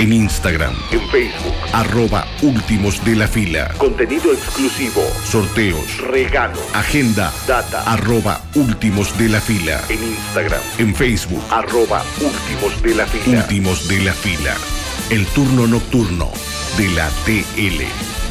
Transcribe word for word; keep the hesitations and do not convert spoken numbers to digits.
En Instagram. En Facebook. Arroba Últimos de la Fila. Contenido exclusivo. Sorteos. Regalos. Agenda. Data. Arroba Últimos de la Fila. En Instagram. En Facebook. Arroba Últimos de la Fila. Últimos de la Fila. El turno nocturno de la T L.